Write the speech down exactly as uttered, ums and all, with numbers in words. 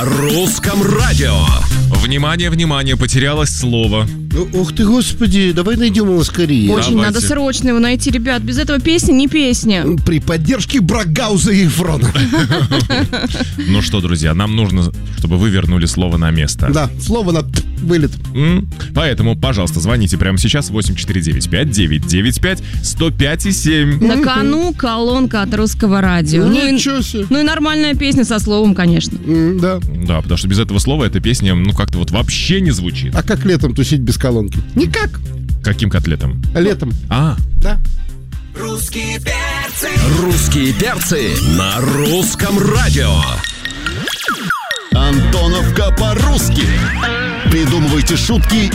Русском радио. Внимание, внимание, потерялось слово. Ух ты, господи, давай найдем его скорее. Очень Давайте. надо срочно его найти, ребят. Без этого песня не песня. При поддержке Брагауза и Ефрона. Ну что, друзья, нам нужно, чтобы вы вернули слово на место. Да, слово на «т» вылет. М? Поэтому, пожалуйста, звоните прямо сейчас восемь четыре девять пять девять девять пять сто пять и семь. На кону колонка от Русского радио. Ну и, Ничего себе. ну и нормальная песня со словом, конечно. М, Да. Да, потому что без этого слова эта песня, ну, как-то вот вообще не звучит. А как летом тусить без колонки? Никак. Каким котлетом? Летом. А, Да. русские перцы. Русские перцы на Русском радио. Антоновка по-русски. Придумывайте шутки